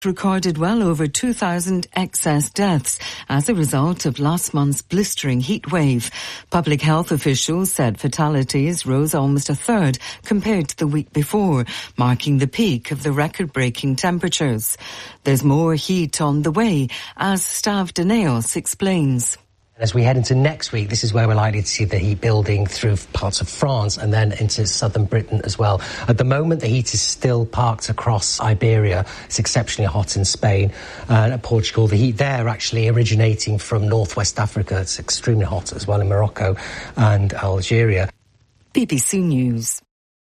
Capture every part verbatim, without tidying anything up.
recorded well over two thousand excess deaths as a result of last month's blistering heat wave. Public health officials said fatalities rose almost a third compared to the week before, marking the peak of the record-breaking temperatures. There's more heat on the way, as Stav Daneos explains. As we head into next week, this is where we're likely to see the heat building through parts of France and then into southern Britain as well. At the moment, the heat is still parked across Iberia. It's exceptionally hot in Spain and uh, Portugal. The heat there actually originating from northwest Africa. It's extremely hot as well in Morocco and Algeria. B B C News.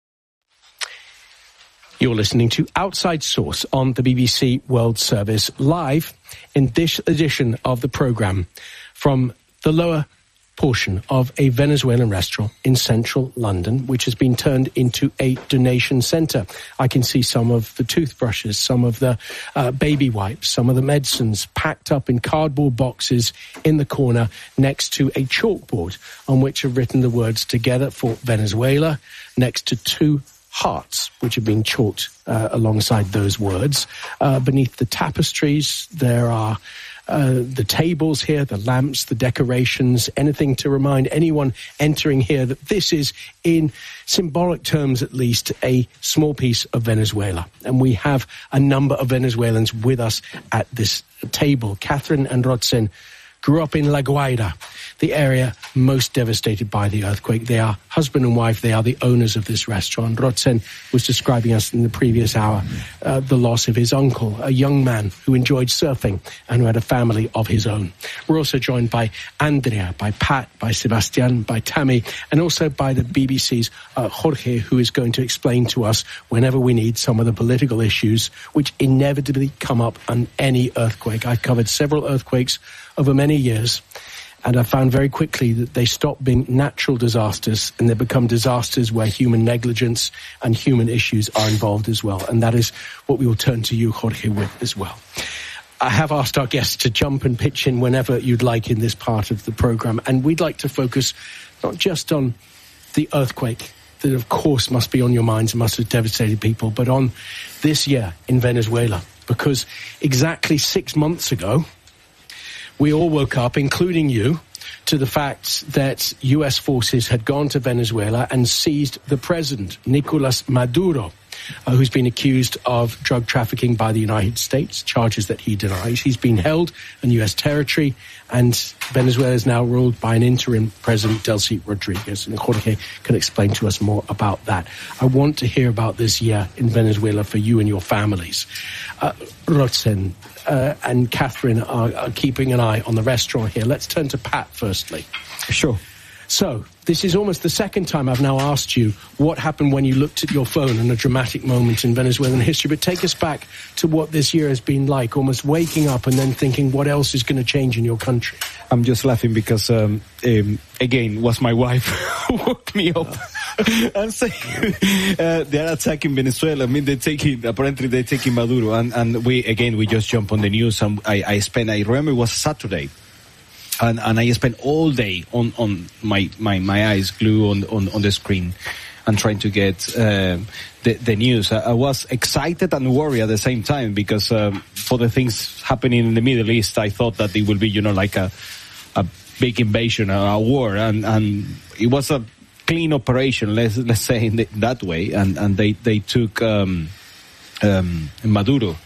You're listening to Outside Source on the B B C World Service, live in this edition of the programme from the lower portion of a Venezuelan restaurant in central London, which has been turned into a donation centre. I can see some of the toothbrushes, some of the uh, baby wipes, some of the medicines packed up in cardboard boxes in the corner next to a chalkboard on which are written the words "Together for Venezuela" next to two hearts, which have been chalked uh, alongside those words. Uh, beneath the tapestries, there are Uh, the tables here, the lamps, the decorations, anything to remind anyone entering here that this is, in symbolic terms at least, a small piece of Venezuela. And we have a number of Venezuelans with us at this table. Catherine and Rotzen grew up in La Guaira, the area most devastated by the earthquake. They are husband and wife. They are the owners of this restaurant. Rotzen was describing us in the previous hour uh, the loss of his uncle, a young man who enjoyed surfing and who had a family of his own. We're also joined by Andrea, by Pat, by Sebastian, by Tammy, and also by the B B C's uh, Jorge, who is going to explain to us whenever we need some of the political issues which inevitably come up on any earthquake. I've covered several earthquakes over many years, and I found very quickly that they stop being natural disasters and they become disasters where human negligence and human issues are involved as well. And that is what we will turn to you, Jorge, with as well. I have asked our guests to jump and pitch in whenever you'd like in this part of the programme, and we'd like to focus not just on the earthquake that of course must be on your minds and must have devastated people, but on this year in Venezuela, because exactly six months ago we all woke up, including you, to the fact that U S forces had gone to Venezuela and seized the president, Nicolas Maduro, uh, who's been accused of drug trafficking by the United States, charges that he denies. He's been held in U S territory, and Venezuela is now ruled by an interim president, Delcy Rodriguez. And Jorge can explain to us more about that. I want to hear about this year in Venezuela for you and your families. Uh, Rotzen uh, and Catherine are, are keeping an eye on the restaurant here. Let's turn to Pat firstly. Sure. So, this is almost the second time I've now asked you what happened when you looked at your phone in a dramatic moment in Venezuelan history. But take us back to what this year has been like, almost waking up and then thinking what else is going to change in your country. I'm just laughing because, um, um, again, was my wife who woke me up and saying uh, they're attacking Venezuela. I mean, they're taking, apparently they're taking Maduro. And, and we, again, we just jump on the news. And I, I spent, I remember it was Saturday. And, and I spent all day on, on my, my, my eyes glued on, on, on the screen and trying to get uh, the, the news. I, I was excited and worried at the same time because um, for the things happening in the Middle East, I thought that it would be, you know, like a, a big invasion, a, a war. And, and it was a clean operation, let's, let's say in the, that way. And, and they, they took um, um, Maduro.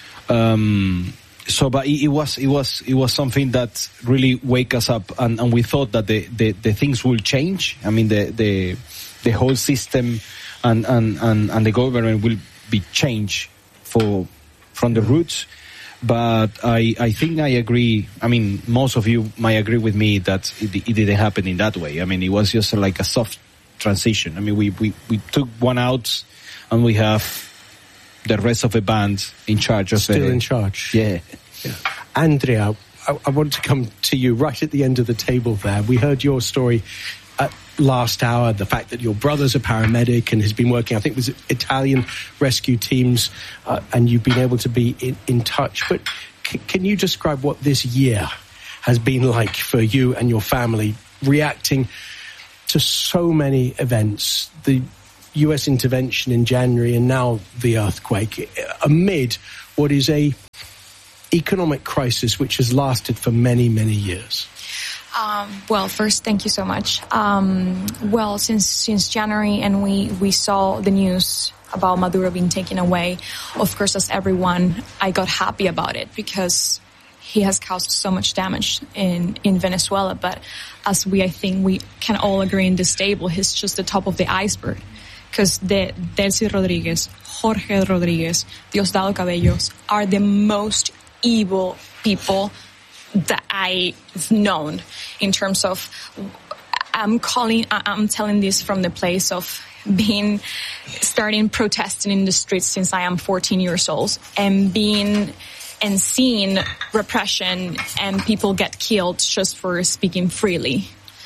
Um So, but it, it was it was it was something that really wake us up, and, and we thought that the, the, the things will change. I mean, the the the whole system and, and, and, and the government will be changed for from the roots. But I I think I agree. I mean, most of you might agree with me that it, it didn't happen in that way. I mean, it was just like a soft transition. I mean, we we, we took one out, and we have the rest of the band in charge of Still the, in charge. Yeah. yeah. Andrea, I, I want to come to you right at the end of the table there. We heard your story at last hour, the fact that your brother's a paramedic and has been working, I think it was Italian rescue teams, uh, and you've been able to be in, in touch. But c- can you describe what this year has been like for you and your family, reacting to so many events, the U S intervention in January and now the earthquake, amid what is a economic crisis which has lasted for many, many years? Um, well, first, thank you so much. Um, well, since since January, and we, we saw the news about Maduro being taken away, of course, as everyone, I got happy about it because he has caused so much damage in, in Venezuela. But as we, I think we can all agree in this table, he's just the top of the iceberg. Because the Delcy Rodriguez, Jorge Rodriguez, Diosdado Cabellos are the most evil people that I've known in terms of, I'm calling, I'm telling this from the place of being, starting protesting in the streets since I am fourteen years old and being, and seeing repression and people get killed just for speaking freely.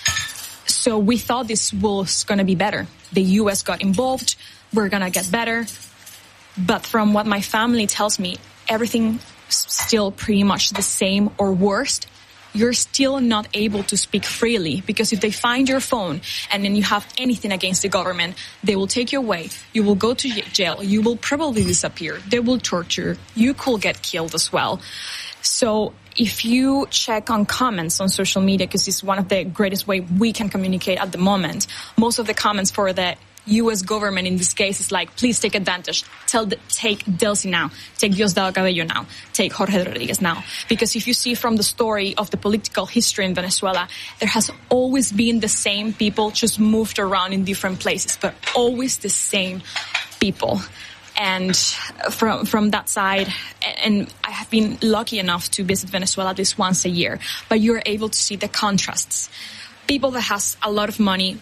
So we thought this was going to be better. The U S got involved. We're going to get better. But from what my family tells me, everything still pretty much the same or worse. You're still not able to speak freely because if they find your phone and then you have anything against the government, they will take you away. You will go to jail. You will probably disappear. They will torture. You could get killed as well. So if you check on comments on social media, because it's one of the greatest way we can communicate at the moment, most of the comments for the U S government in this case is like, please take advantage. Tell the, take Delcy now. Take Diosdado Cabello now. Take Jorge Rodriguez now. Because if you see from the story of the political history in Venezuela, there has always been the same people just moved around in different places, but always the same people. And from from that side, and I have been lucky enough to visit Venezuela at least once a year, but you're able to see the contrasts. People that has a lot of money,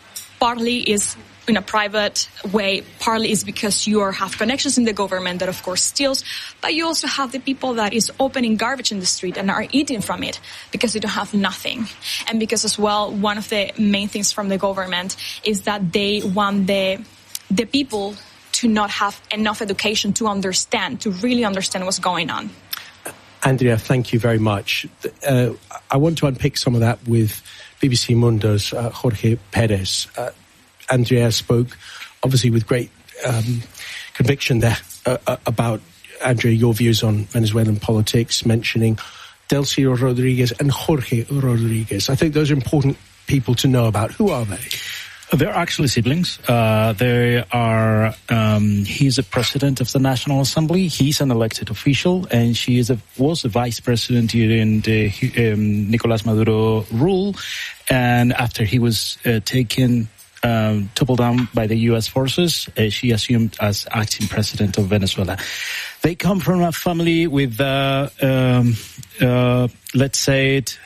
partly is in a private way, partly is because you are, have connections in the government that of course steals, but you also have the people that is opening garbage in the street and are eating from it because they don't have nothing. And because as well, one of the main things from the government is that they want the the people to not have enough education to understand, to really understand what's going on. Andrea, thank you very much. Uh, I want to unpick some of that with B B C Mundo's uh, Jorge Perez. Uh, Andrea spoke, obviously, with great um, conviction there uh, uh, about, Andrea, your views on Venezuelan politics, mentioning Delcy Rodriguez and Jorge Rodriguez. I think those are important people to know about. Who are they? They're actually siblings. Uh, they are, um, he's a president of the National Assembly. He's an elected official, and she is a, was a vice president during the um, Nicolas Maduro rule. And after he was uh, taken, um, toppled down by the U S forces, uh, she assumed as acting president of Venezuela. They come from a family with, uh, um, uh, let's say it,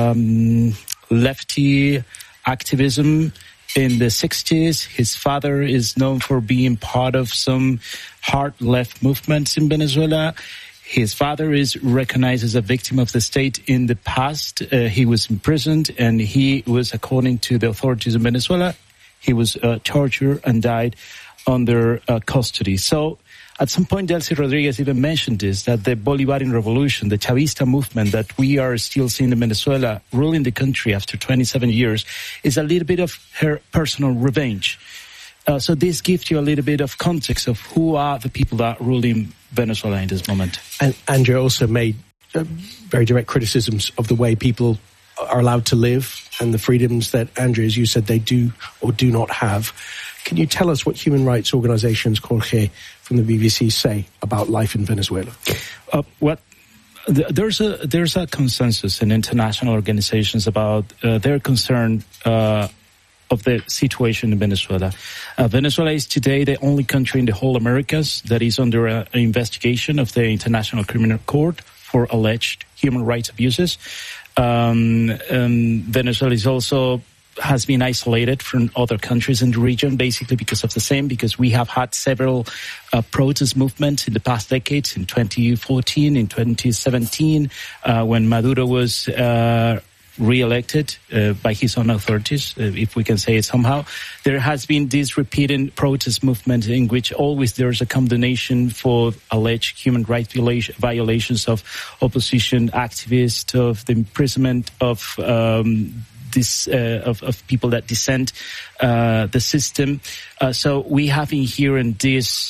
um, lefty activism. In the sixties, his father is known for being part of some hard left movements in Venezuela. His father is recognized as a victim of the state in the past. Uh, he was imprisoned, and he was, according to the authorities in Venezuela, he was uh, tortured and died under uh, custody. So at some point, Delcy Rodriguez even mentioned this, that the Bolivarian revolution, the Chavista movement that we are still seeing in Venezuela, ruling the country after twenty-seven years, is a little bit of her personal revenge. Uh, so this gives you a little bit of context of who are the people that are ruling Venezuela in this moment. And Andrea also made uh, very direct criticisms of the way people are allowed to live and the freedoms that, Andrea, as you said, they do or do not have. Can you tell us what human rights organizations, Jorge, from the B B C say about life in Venezuela? Uh, what th- there's a there's a consensus in international organizations about uh, their concern uh, of the situation in Venezuela. Uh, Venezuela is today the only country in the whole Americas that is under a, an investigation of the International Criminal Court for alleged human rights abuses. Um, and Venezuela is also has been isolated from other countries in the region, basically because of the same, because we have had several uh, protest movements in the past decades, in twenty fourteen, in twenty seventeen, uh, when Maduro was uh, re-elected uh, by his own authorities, uh, if we can say it somehow. There has been this repeated protest movement in which always there's a condemnation for alleged human rights violation, violations of opposition activists, of the imprisonment of um This, uh, of, of people that dissent uh, the system. Uh, so we have in here in this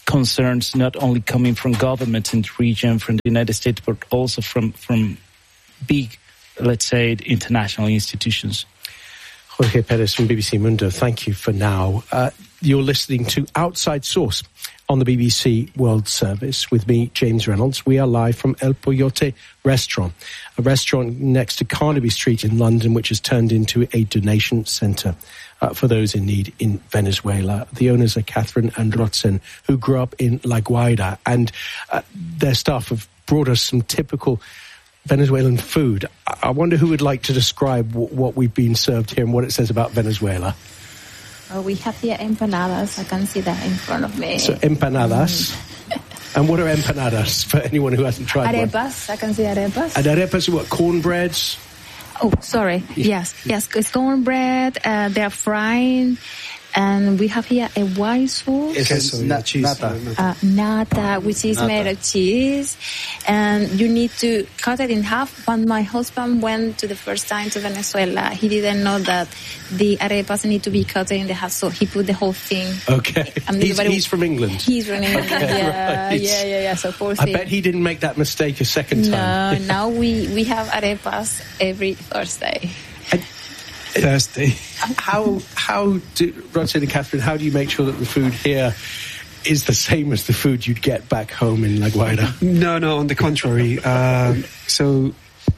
concerns not only coming from governments in the region, from the United States, but also from, from big, let's say, international institutions. Jorge Perez from B B C Mundo, thank you for now. Uh, you're listening to Outside Source on the B B C World Service with me, James Reynolds. We are live from El Poyote Restaurant, a restaurant next to Carnaby Street in London, which has turned into a donation centre uh, for those in need in Venezuela. The owners are Catherine and Rotzen, who grew up in La Guaira, and uh, their staff have brought us some typical Venezuelan food. I wonder who would like to describe w- what we've been served here and what it says about Venezuela. Oh, we have here empanadas. I can see that in front of me. So empanadas. Mm. And what are empanadas for anyone who hasn't tried arepas. one? Arepas. I can see arepas. And arepas are what, cornbreads? Oh, sorry. Yes, yes. It's cornbread. Uh, they're frying. And we have here a white sauce. Queso, na- cheese. Nata. Uh, nata, which is nata. Made of cheese. And you need to cut it in half. When my husband went to the first time to Venezuela, he didn't know that the arepas need to be cut in the half, so he put the whole thing. Okay. And he's, he's from England? He's from England, okay, yeah, right. yeah, yeah, yeah. So poor I thing. bet he didn't make that mistake a second time. No, now we, we have arepas every Thursday. And Thursday. How how do Rotzen and Catherine? How do you make sure that the food here is the same as the food you'd get back home in La Guaira? No, no. On the contrary. Um, so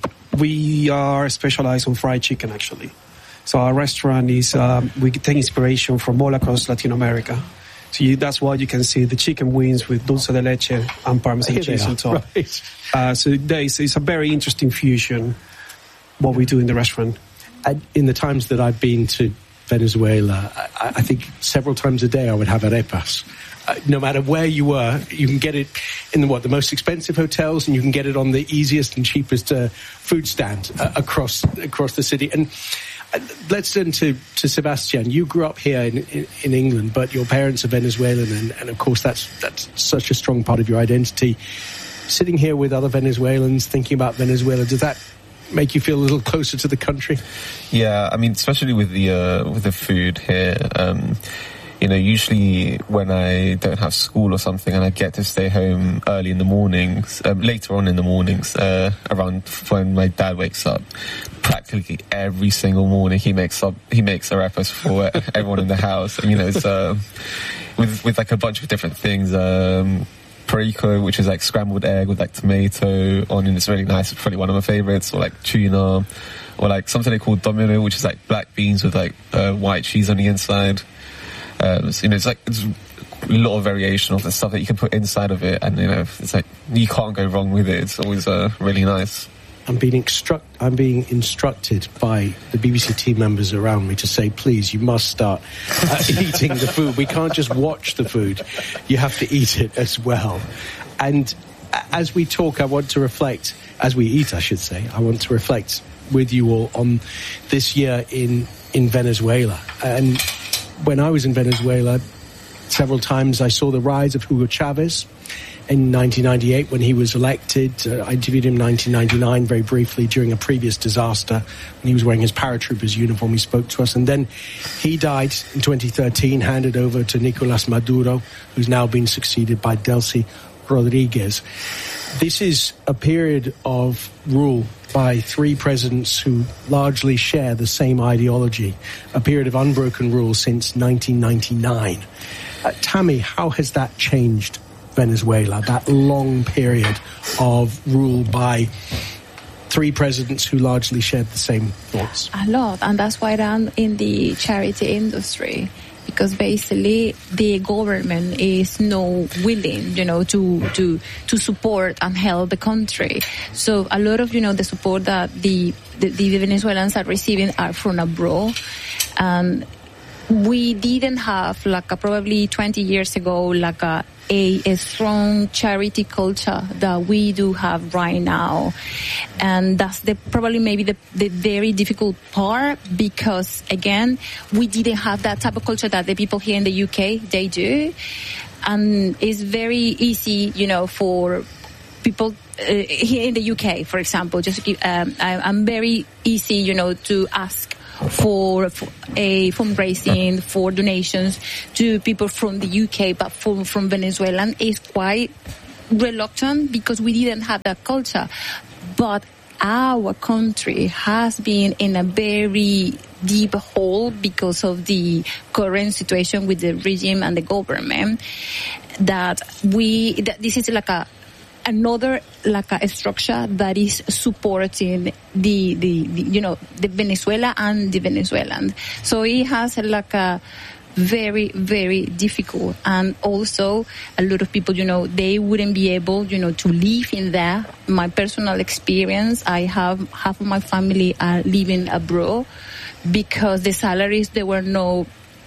we are specialized on fried chicken, actually. So our restaurant is um, we take inspiration from all across Latin America. So you, that's why you can see the chicken wings with dulce de leche and Parmesan Here cheese on top. Right. Uh, so there is, it's a very interesting fusion what we do in the restaurant. And in the times that I've been to Venezuela, I, I think several times a day I would have arepas. Uh, no matter where you were, you can get it in the, what, the most expensive hotels, and you can get it on the easiest and cheapest uh, food stand uh, across across the city. And uh, let's turn to, to Sebastian. You grew up here in, in, in England, but your parents are Venezuelan, and, and of course that's that's such a strong part of your identity. Sitting here with other Venezuelans, thinking about Venezuela, does that make you feel a little closer to the country? Yeah, I mean, especially with the uh, with the food here. Um, you know, usually when I don't have school or something and I get to stay home early in the mornings, um, later on in the mornings, uh, around when my dad wakes up, practically every single morning he makes up he makes arepas for everyone in the house. And you know, it's uh, with with like a bunch of different things. Um, Perico, which is like scrambled egg with like tomato on, and it's really nice. It's probably one of my favorites. Or like tuna, or like something they call domino, which is like black beans with like uh, white cheese on the inside. Um, so, you know, it's like it's a lot of variation of the stuff that you can put inside of it, and you know, it's like you can't go wrong with it. It's always uh, really nice. I'm being instruct. I'm being instructed by the B B C team members around me to say, please, you must start uh, eating the food. We can't just watch the food; you have to eat it as well. And as we talk, I want to reflect. As we eat, I should say, I want to reflect with you all on this year in in Venezuela. And when I was in Venezuela, several times I saw the rise of Hugo Chavez. In nineteen ninety-eight, when he was elected, uh, I interviewed him in nineteen ninety-nine very briefly during a previous disaster when he was wearing his paratrooper's uniform. He spoke to us, and then he died in twenty thirteen, handed over to Nicolas Maduro, who's now been succeeded by Delcy Rodriguez. This is a period of rule by three presidents who largely share the same ideology, a period of unbroken rule since nineteen ninety-nine. Uh, Tammy, how has that changed Venezuela, that long period of rule by three presidents who largely shared the same thoughts? A lot, and that's why I'm in the charity industry, because basically the government is no willing, you know, to to to support and help the country. So a lot of, you know, the support that the the, the Venezuelans are receiving are from abroad, and we didn't have, like a, probably twenty years ago, like a A, a strong charity culture that we do have right now. And that's the probably maybe the, the very difficult part, because again, we didn't have that type of culture that the people here in the U K, they do. And it's very easy, you know, for people uh, here in the U K, for example, just to give, um, I, I'm very easy, you know, to ask for, for a fundraising, for donations to people from the U K, but from, from Venezuela is quite reluctant because we didn't have that culture. But our country has been in a very deep hole because of the current situation with the regime and the government, that we, that this is like a, another like a structure that is supporting the, the, the you know, the Venezuela and the Venezuelans. So it has like a very, very difficult. And also a lot of people, you know, they wouldn't be able, you know, to live in there. My personal experience, I have half of my family are living abroad because the salaries, there were no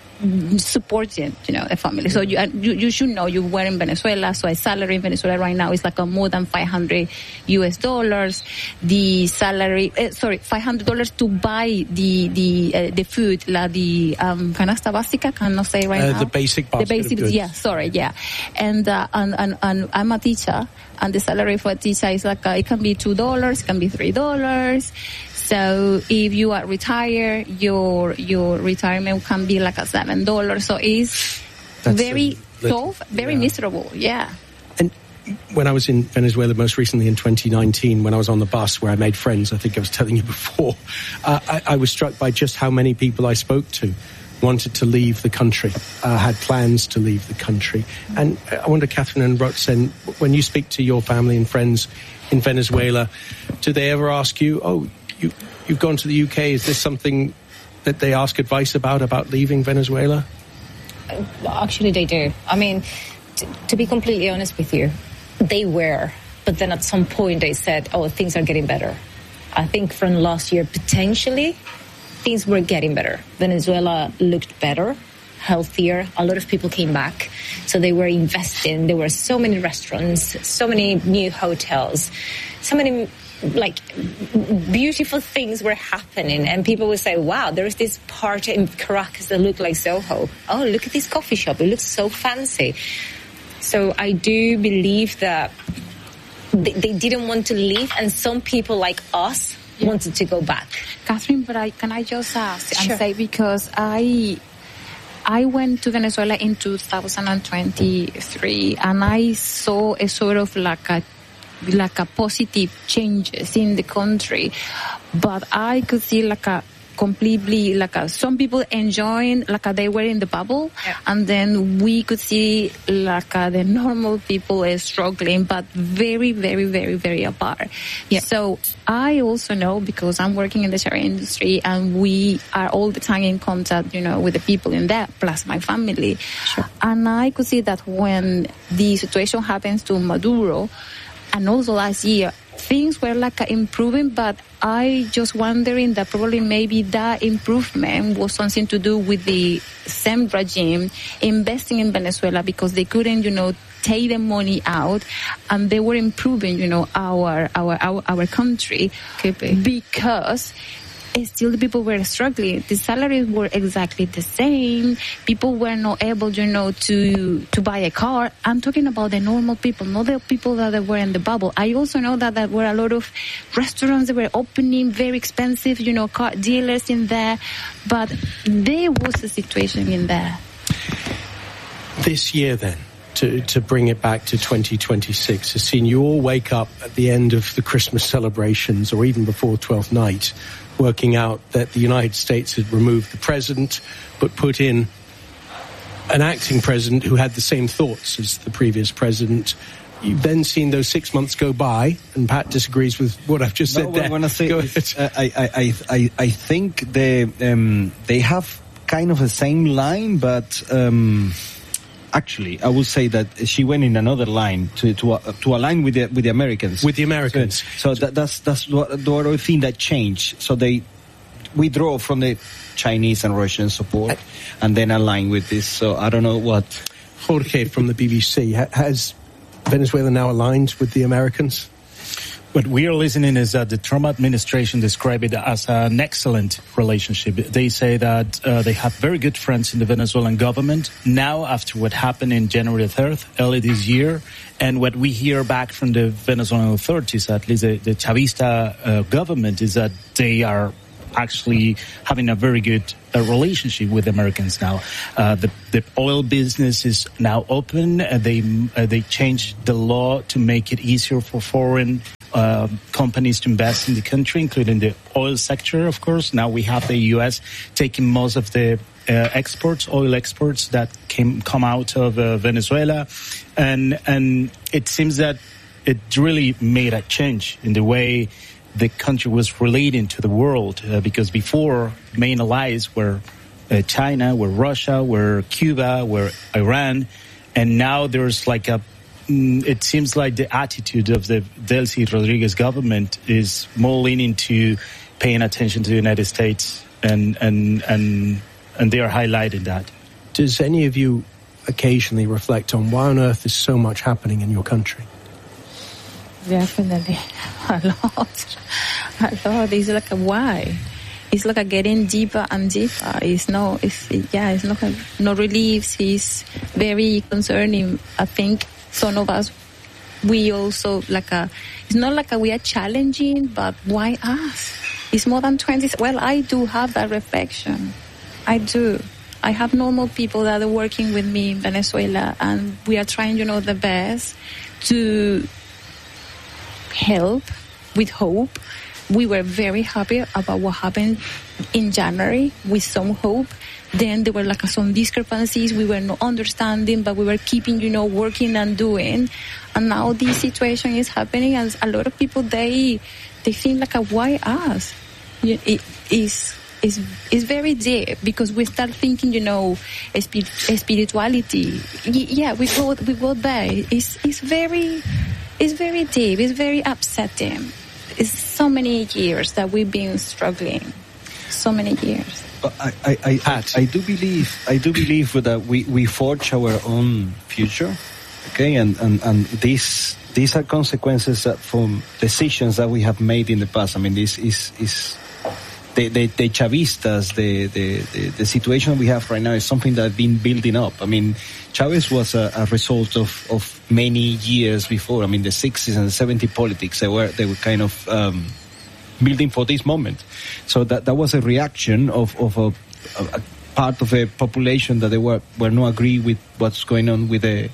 supporting, you know, the family. So you, you you should know you were in Venezuela. So a salary in Venezuela right now is like a more than five hundred U S dollars. The salary, uh, sorry, five hundred dollars to buy the the uh, the food, la the um, canasta básica. Cannot say right uh, now. The basic basket The basic, of goods. yeah. Sorry, yeah. And uh, and, and and I'm a teacher, and the salary for a teacher is like uh, it can be two dollars, it can be three dollars. So if you are retired, your your retirement can be like a seven dollars. So it's That's very a, tough, very yeah. miserable. Yeah. And when I was in Venezuela most recently in twenty nineteen, when I was on the bus where I made friends, I think I was telling you before, uh, I, I was struck by just how many people I spoke to wanted to leave the country, uh, had plans to leave the country. And I wonder, Catherine and Roxanne, when you speak to your family and friends in Venezuela, do they ever ask you, oh, You, you've gone to the U K. Is this something that they ask advice about, about leaving Venezuela? Uh, actually, they do. I mean, t- to be completely honest with you, they were. But then at some point they said, oh, things are getting better. I think from last year, potentially, things were getting better. Venezuela looked better, healthier. A lot of people came back. So they were investing. There were so many restaurants, so many new hotels, so many like beautiful things were happening, and people would say, wow, there is this part in Caracas that looked like Soho. Oh, look at this coffee shop, it looks so fancy. So I do believe that they, they didn't want to leave, and some people like us yeah. wanted to go back. Catherine, but I, can I just ask sure. and say, because I I went to Venezuela in two thousand twenty-three, and I saw a sort of like a like a positive changes in the country, but I could see like a completely like a, some people enjoying like a, they were in the bubble, yeah. and then we could see like a, the normal people is struggling, but very very very very apart. Yeah. So I also know, because I'm working in the charity industry and we are all the time in contact, you know, with the people in there, plus my family, sure. and I could see that when the situation happens to Maduro. And also last year, things were like improving, but I just wondering that probably maybe that improvement was something to do with the same regime investing in Venezuela, because they couldn't, you know, take the money out, and they were improving, you know, our our our, our country, because still the people were struggling. The salaries were exactly the same. People were not able, you know, to to buy a car. I'm talking about the normal people, not the people that were in the bubble. I also know that there were a lot of restaurants that were opening, very expensive, you know, car dealers in there. But there was a situation in there. This year, then, to, to bring it back to twenty twenty-six, has seen you all wake up at the end of the Christmas celebrations, or even before Twelfth Night, working out that the United States had removed the president, but put in an acting president who had the same thoughts as the previous president. You've then seen those six months go by, and Pat disagrees with what I've just said no, there. What I say is, uh, I, I, I, I think they, um, they have kind of the same line, but um, actually, I would say that she went in another line to to, uh, to align with the with the Americans. With the Americans. So, so that, that's that's what the other thing that changed. So they withdraw from the Chinese and Russian support, I, and then align with this. So I don't know what. Jorge from the B B C, has Venezuela now aligned with the Americans? What we are listening is that the Trump administration described it as an excellent relationship. They say that uh, they have very good friends in the Venezuelan government now, after what happened in January third, early this year. And what we hear back from the Venezuelan authorities, at least the, the Chavista uh, government, is that they are actually having a very good uh, relationship with Americans now. Uh, the, the oil business is now open. Uh, they uh, they changed the law to make it easier for foreign uh, companies to invest in the country, including the oil sector, of course. Now we have the U S taking most of the uh, exports, oil exports that came come out of uh, Venezuela, and and it seems that it really made a change in the way the country was relating to the world, uh, because before main allies were uh, China, were Russia, were Cuba, were Iran, and now there's like a, mm, it seems like the attitude of the Delcy Rodriguez government is more leaning to paying attention to the United States, and and and and they are highlighting that. Does any of you occasionally reflect on why on earth is so much happening in your country? Definitely, a lot, a lot. It's like a why. It's like a getting deeper and deeper. It's no, it's yeah, it's not a, no relief. It's very concerning. I think some of us, we also like a. It's not like a, we are challenging, but why us? It's more than twenty. Well, I do have that reflection. I do. I have normal people that are working with me in Venezuela, and we are trying, you know, the best to help with hope. We were very happy about what happened in January with some hope. Then there were like some discrepancies. We were not understanding, but we were keeping, you know, working and doing. And now this situation is happening, and a lot of people, they they think like, a, why us? It is is is very deep, because we start thinking, you know, spirituality. Yeah, we go we go there. It's it's very. It's very deep. It's very upsetting. It's so many years that we've been struggling. So many years. But I, I, I, I, I do believe, I do believe that we, we forge our own future. Okay, and and and these these are consequences that from decisions that we have made in the past. I mean, this is is the the, the Chavistas, the, the the the situation we have right now is something that's been building up. I mean, Chavez was a, a result of, of many years before. I mean, the sixties and the seventies politics, they were they were kind of um, building for this moment. So that that was a reaction of of a, a, a part of a population that they were were not agree with what's going on with the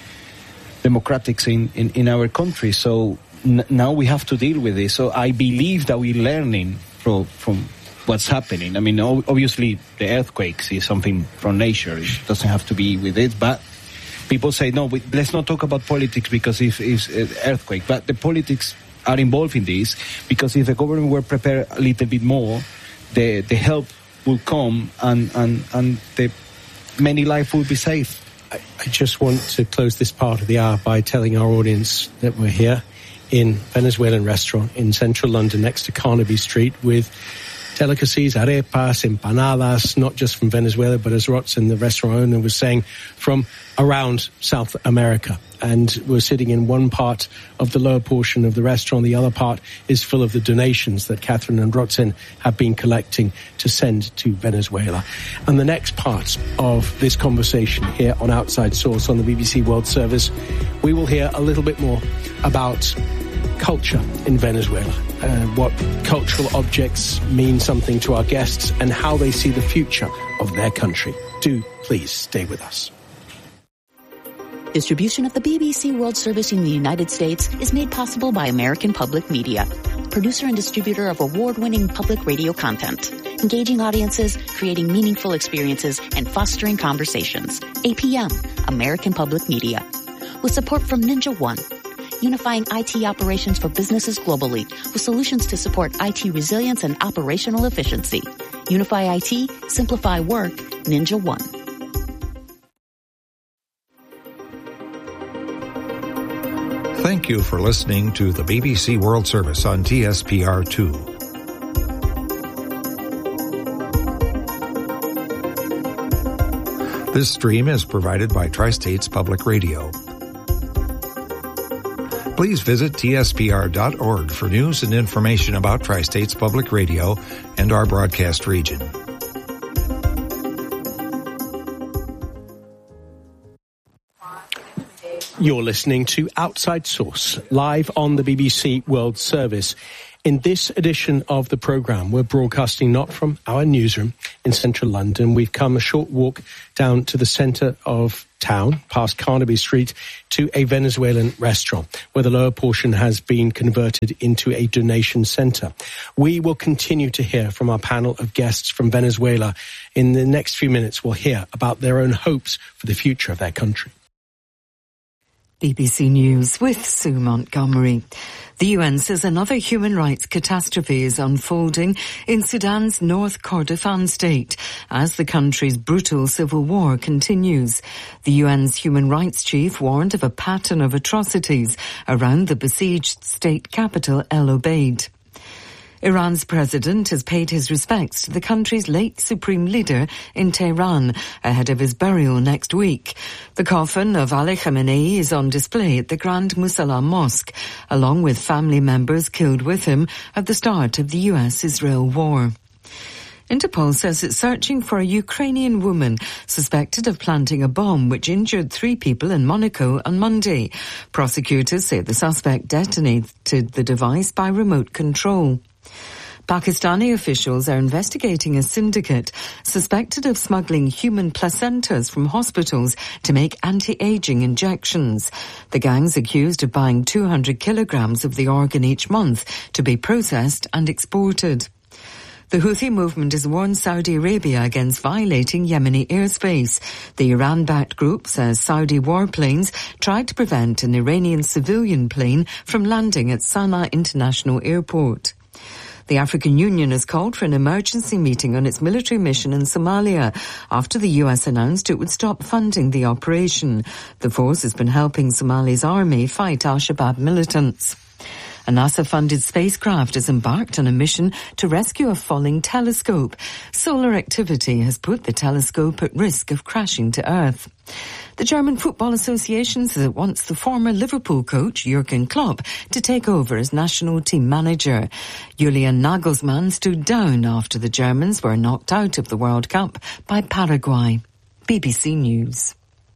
democratics in, in, in our country. So n- now we have to deal with this. So I believe that we're learning from from what's happening. I mean, obviously the earthquakes is something from nature. It doesn't have to be with it, but people say, no, we, let's not talk about politics because if it's an earthquake. But the politics are involved in this, because if the government were prepared a little bit more, the, the help will come, and, and, and the many lives will be saved. I, I just want to close this part of the hour by telling our audience that we're here in Venezuelan restaurant in central London next to Carnaby Street with delicacies, arepas, empanadas, not just from Venezuela, but as Rotzen, the restaurant owner, was saying, from around South America. And we're sitting in one part of the lower portion of the restaurant. The other part is full of the donations that Catherine and Rotzen have been collecting to send to Venezuela. And the next part of this conversation here on Outside Source on the B B C World Service, we will hear a little bit more about culture in Venezuela, uh, what cultural objects mean something to our guests, and how they see the future of their country. Do please stay with us. Distribution of the B B C World Service in the United States is made possible by American Public Media, producer and distributor of award-winning public radio content, engaging audiences, creating meaningful experiences, and fostering conversations. A P M, American Public Media. With support from Ninja One, unifying I T operations for businesses globally with solutions to support I T resilience and operational efficiency. Unify I T, simplify work, Ninja One. Thank you for listening to the B B C World Service on T S P R two. This stream is provided by Tri-States Public Radio. Please visit T S P R dot org for news and information about Tri-States Public Radio and our broadcast region. You're listening to Outside Source, live on the B B C World Service. In this edition of the programme, we're broadcasting not from our newsroom in central London. We've come a short walk down to the centre of town, past Carnaby Street, to a Venezuelan restaurant, where the lower portion has been converted into a donation centre. We will continue to hear from our panel of guests from Venezuela. In the next few minutes, we'll hear about their own hopes for the future of their country. B B C News with Sue Montgomery. The U N says another human rights catastrophe is unfolding in Sudan's North Kordofan state as the country's brutal civil war continues. The U N's human rights chief warned of a pattern of atrocities around the besieged state capital El Obeid. Iran's president has paid his respects to the country's late supreme leader in Tehran ahead of his burial next week. The coffin of Ali Khamenei is on display at the Grand Musalla Mosque, along with family members killed with him at the start of the U S Israel war. Interpol says it's searching for a Ukrainian woman suspected of planting a bomb which injured three people in Monaco on Monday. Prosecutors say the suspect detonated the device by remote control. Pakistani officials are investigating a syndicate suspected of smuggling human placentas from hospitals to make anti-aging injections. The gang's accused of buying two hundred kilograms of the organ each month to be processed and exported. The Houthi movement has warned Saudi Arabia against violating Yemeni airspace. The Iran-backed group says Saudi warplanes tried to prevent an Iranian civilian plane from landing at Sana'a International Airport. The African Union has called for an emergency meeting on its military mission in Somalia after the U S announced it would stop funding the operation. The force has been helping Somali's army fight al-Shabaab militants. A NASA-funded spacecraft has embarked on a mission to rescue a falling telescope. Solar activity has put the telescope at risk of crashing to Earth. The German Football Association says it wants the former Liverpool coach Jurgen Klopp to take over as national team manager. Julian Nagelsmann stood down after the Germans were knocked out of the World Cup by Paraguay. B B C News.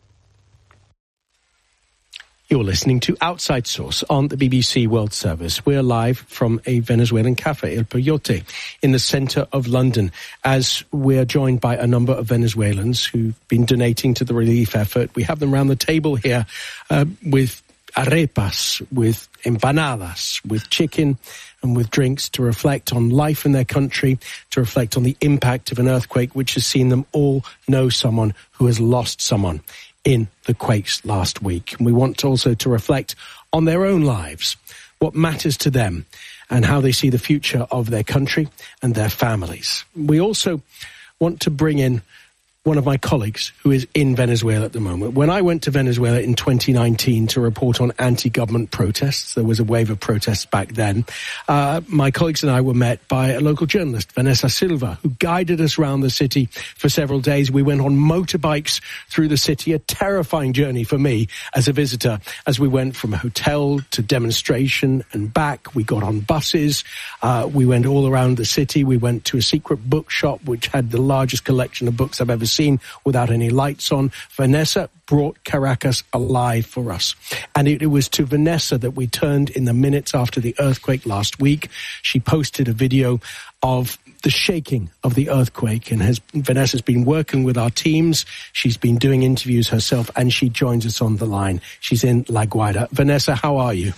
You're listening to Outside Source on the B B C World Service. We're live from a Venezuelan cafe, El Peyote, in the centre of London, as we're joined by a number of Venezuelans who've been donating to the relief effort. We have them round the table here uh, with arepas, with empanadas, with chicken and with drinks to reflect on life in their country, to reflect on the impact of an earthquake which has seen them all know someone who has lost someone in the quakes last week. And we want also to reflect on their own lives, what matters to them, and how they see the future of their country and their families. We also want to bring in one of my colleagues who is in Venezuela at the moment. When I went to Venezuela in twenty nineteen to report on anti-government protests, there was a wave of protests back then, uh, my colleagues and I were met by a local journalist, Vanessa Silva, who guided us around the city for several days. We went on motorbikes through the city, a terrifying journey for me as a visitor, as we went from hotel to demonstration and back. We got on buses. Uh, we went all around the city. We went to a secret bookshop, which had the largest collection of books I've ever seen. Seen without any lights on. Vanessa brought Caracas alive for us. And it, it was to Vanessa that we turned in the minutes after the earthquake last week. She posted a video of the shaking of the earthquake, and has Vanessa's been working with our teams. She's been doing interviews herself, and she joins us on the line. She's in La Guaira. Vanessa, how are you?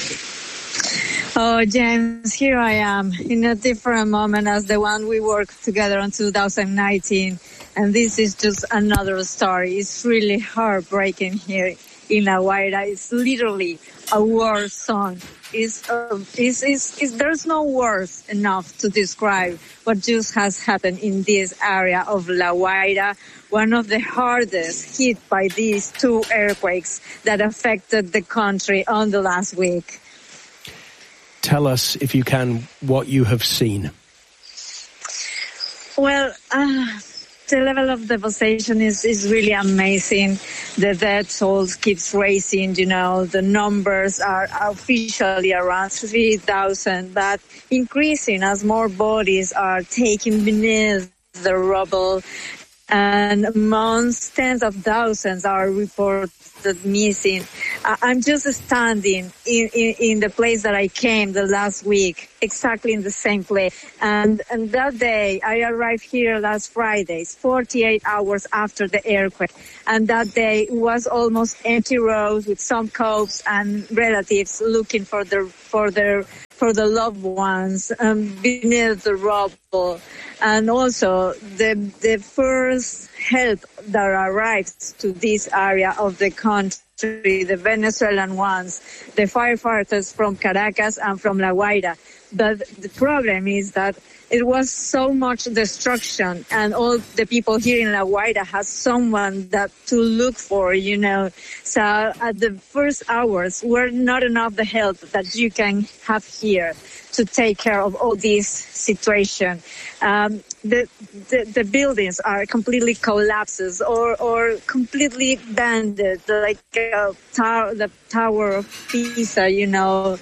Oh, James, here I am in a different moment as the one we worked together in two thousand nineteen. And this is just another story. It's really heartbreaking here in La Guaira. It's literally a war zone. It's, uh, it's, it's, it's, there's no words enough to describe what just has happened in this area of La Guaira, one of the hardest hit by these two earthquakes that affected the country on the last week. Tell us, if you can, what you have seen. Well, uh, the level of devastation is, is really amazing. The death toll keeps rising, you know, the numbers are officially around three thousand, but increasing as more bodies are taken beneath the rubble. And amongst tens of thousands are reported missing. I'm just standing in, in, in the place that I came the last week, exactly in the same place. And, and that day, I arrived here last Friday, forty-eight hours after the earthquake. And that day was almost empty roads with some cops and relatives looking for their, for their, for the loved ones um, beneath the rubble. And also the, the first help that arrives to this area of the country, the Venezuelan ones, the firefighters from Caracas and from La Guaira. But the problem is that it was so much destruction, and all the people here in La Guaira has someone that to look for, you know. So at the first hours, were not enough the help that you can have here to take care of all this situation. Um, the, the the buildings are completely collapses or or completely banded, like uh, tower, the Tower of Pisa, you know.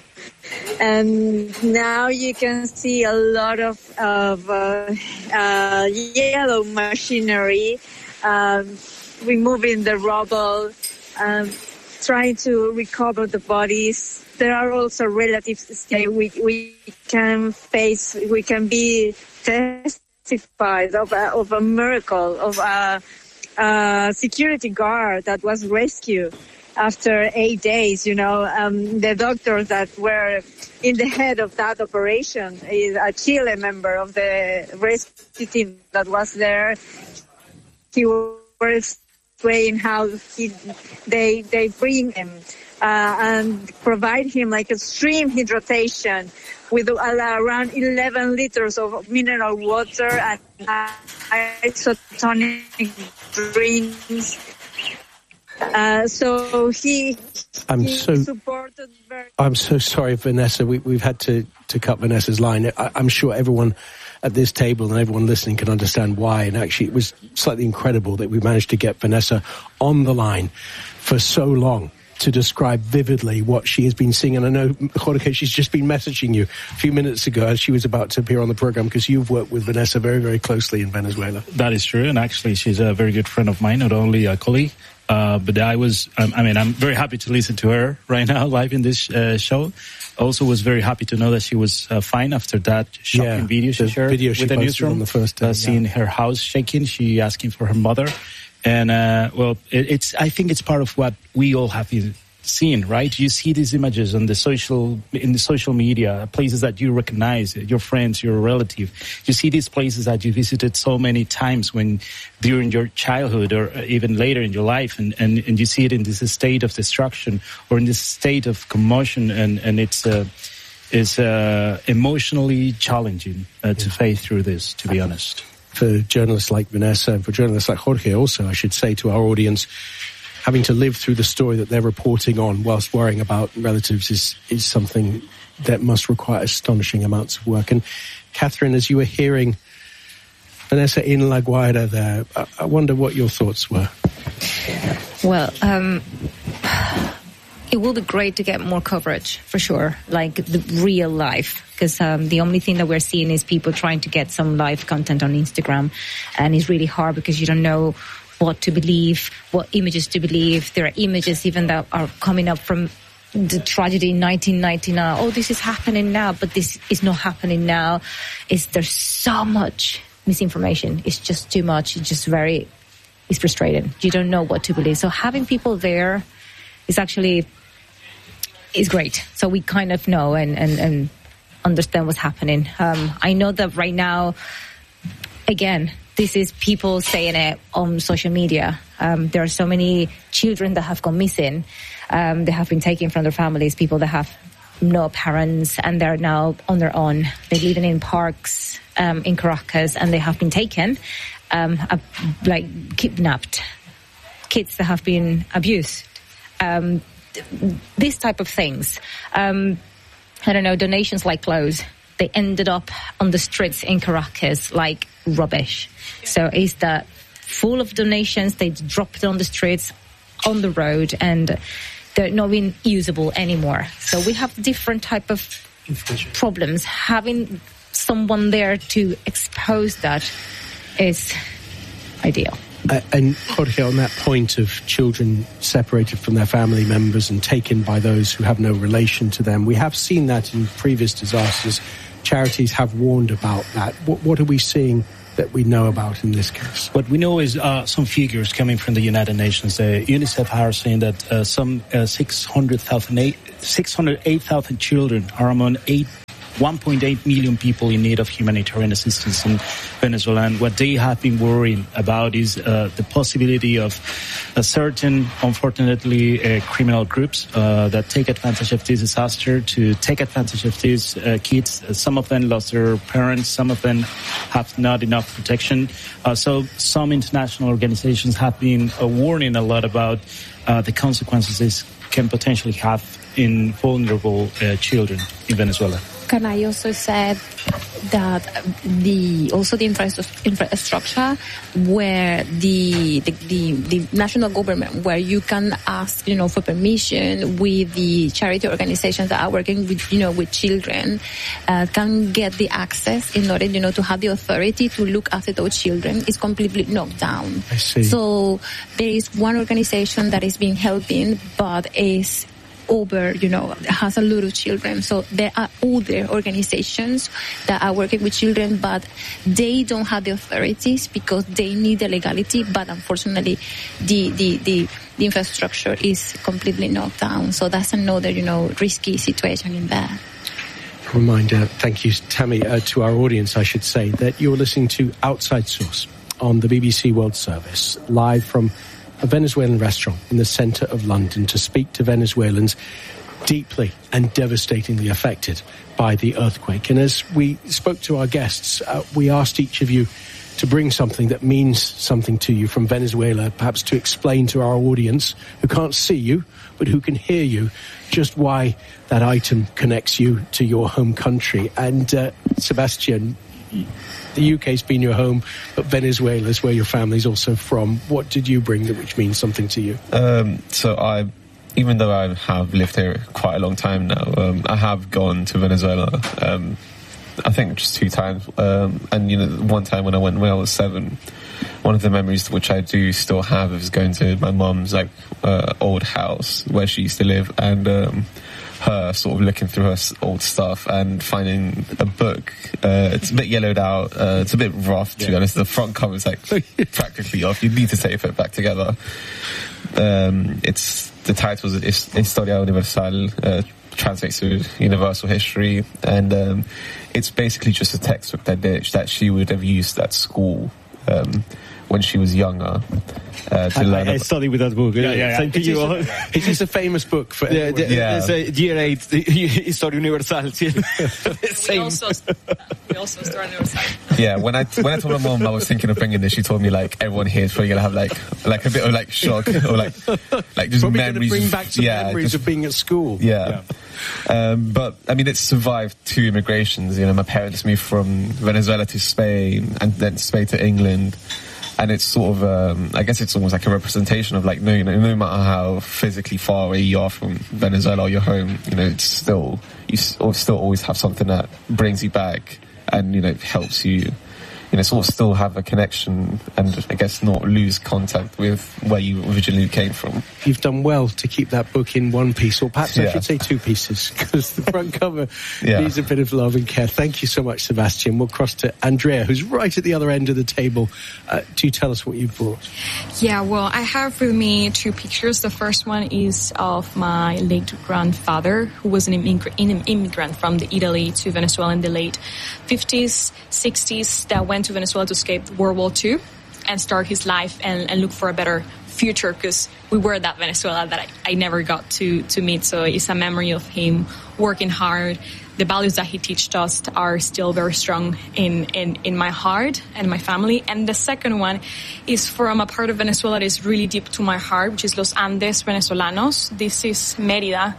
And now you can see a lot of of uh, uh, yellow machinery um, removing the rubble, um, trying to recover the bodies. There are also relatives that we we can face, we can be testified of a, of a miracle of a, a security guard that was rescued after eight days. You know, um, the doctors that were in the head of that operation is a Chile member of the rescue team that was there. He was explaining how he they they bring him. Uh, and provide him like extreme hydration with uh, around eleven liters of mineral water and isotonic drinks. Uh, so he, I'm he so supported very... I'm so sorry, Vanessa. We, we've had to, to cut Vanessa's line. I, I'm sure everyone at this table and everyone listening can understand why. And actually, it was slightly incredible that we managed to get Vanessa on the line for so long to describe vividly what she has been seeing. And I know, Jorge, she's just been messaging you a few minutes ago as she was about to appear on the program, because you've worked with Vanessa very, very closely in Venezuela. That is true. And actually, she's a very good friend of mine, not only a colleague. Uh, but I was, um, I mean, I'm very happy to listen to her right now live in this uh, show. Also was very happy to know that she was uh, fine after that shocking yeah, video she shared video she with the newsroom. On the first day, uh, seeing yeah. her house shaking, she asking for her mother. And, uh, well, it, it's, I think it's part of what we all have seen, right? You see these images on the social, in the social media, places that you recognize, your friends, your relative. You see these places that you visited so many times when during your childhood or even later in your life, and, and, and you see it in this state of destruction or in this state of commotion, and, and it's, uh, it's, uh, emotionally challenging uh, to face through this, to be honest. For journalists like Vanessa and for journalists like Jorge also, I should say to our audience, having to live through the story that they're reporting on whilst worrying about relatives is, is something that must require astonishing amounts of work. And Catherine, as you were hearing Vanessa in La Guaira there, I, I wonder what your thoughts were. Well, um, it will be great to get more coverage, for sure, like the real life, because um, the only thing that we're seeing is people trying to get some live content on Instagram, and it's really hard because you don't know what to believe, what images to believe. There are images even that are coming up from the tragedy in nineteen ninety-nine. Oh, this is happening now, but this is not happening now. Is there's so much misinformation. It's just too much. It's just very, it's frustrating. You don't know what to believe. So having people there is actually, is great. So we kind of know and, and, and understand what's happening. Um, I know that right now, again, this is people saying it on social media. Um, there are so many children that have gone missing. Um, they have been taken from their families, people that have no parents, and they're now on their own. They're living in parks um, in Caracas, and they have been taken, um, uh, like kidnapped. Kids that have been abused. Um, these type of things. Um, I don't know, donations like clothes. They ended up on the streets in Caracas like rubbish. So is that full of donations? They dropped it on the streets, on the road, and they're not being usable anymore. So we have different type of problems. Having someone there to expose that is ideal. Uh, and Jorge, on that point of children separated from their family members and taken by those who have no relation to them, we have seen that in previous disasters. Charities have warned about that. What, what are we seeing that we know about in this case? What we know is uh, some figures coming from the United Nations. Uh, UNICEF are saying that uh, some uh, six hundred eight thousand children are among eight one point eight million people in need of humanitarian assistance in Venezuela. And what they have been worrying about is uh, the possibility of a certain, unfortunately, uh, criminal groups uh, that take advantage of this disaster to take advantage of these uh, kids. Uh, some of them lost their parents. Some of them have not enough protection. Uh, so some international organizations have been uh, warning a lot about uh, the consequences this can potentially have in vulnerable uh, children in Venezuela. Can I also say that the also the infrastructure where the, the the the national government, where you can ask, you know, for permission with the charity organizations that are working with, you know, with children, uh, can get the access in order, you know, to have the authority to look after those children, is completely knocked down. I see. So there is one organization that is being helping, but is over, you know, has a lot of children. So there are other organizations that are working with children, but they don't have the authorities because they need the legality. But unfortunately, the, the, the, the infrastructure is completely knocked down. So that's another, you know, risky situation in there. Reminder, thank you, Tammy, uh, to our audience, I should say, that you're listening to Outside Source on the B B C World Service, live from a Venezuelan restaurant in the centre of London to speak to Venezuelans deeply and devastatingly affected by the earthquake. And as we spoke to our guests, uh, we asked each of you to bring something that means something to you from Venezuela, perhaps to explain to our audience who can't see you, but who can hear you, just why that item connects you to your home country. And uh, Sebastian, the U K's been your home, but Venezuela's where your family's also from. What did you bring that which means something to you? Um, so I, even though I have lived here quite a long time now, um, I have gone to Venezuela. Um, I think just two times. Um, and you know, one time when I went when I was seven, one of the memories which I do still have is going to my mum's like uh, old house where she used to live, and um, her sort of looking through her old stuff and finding a book. Uh, it's a bit yellowed out. Uh, it's a bit rough, to yeah. be honest. The front cover is like practically off. You need to tape it back together. Um, it's the title is Historia Universal, uh, translates to Universal History, and um, it's basically just a textbook that they, that she would have used at school um, when she was younger. Uh, to I, learn I, I studied with that book. Yeah, yeah, yeah. Same to you. It is a famous book for yeah, the, yeah. It's a year eight Historia Universal. Same. We also, we also Historia Universal. Yeah, when I when I told my mom I was thinking of bringing this, she told me like everyone here is probably gonna have like like a bit of like shock or like like just probably memories. Bring back some yeah, memories just, of being at school. Yeah. yeah. Um, but I mean, it's survived two immigrations. You know, my parents moved from Venezuela to Spain and then Spain to England. And it's sort of, um, I guess it's almost like a representation of like, no, you know, no matter how physically far away you are from Venezuela or your home, you know, it's still, you still always have something that brings you back and, you know, helps you, you know, sort of still have a connection and I guess not lose contact with where you originally came from. You've done well to keep that book in one piece, or perhaps yeah. I should say two pieces, because the front cover yeah. needs a bit of love and care. Thank you so much, Sebastian. We'll cross to Andrea, who's right at the other end of the table. Uh, do tell us what you brought. Yeah, well, I have with me two pictures. The first one is of my late grandfather, who was an, immig- an immigrant from the Italy to Venezuela in the late fifties, sixties, that went to Venezuela to escape World War Two and start his life and, and look for a better future, because we were that Venezuela that I, I never got to, to meet. So it's a memory of him working hard. The values that he taught us are still very strong in, in, in my heart and my family. And the second one is from a part of Venezuela that is really deep to my heart, which is Los Andes Venezolanos. This is Mérida.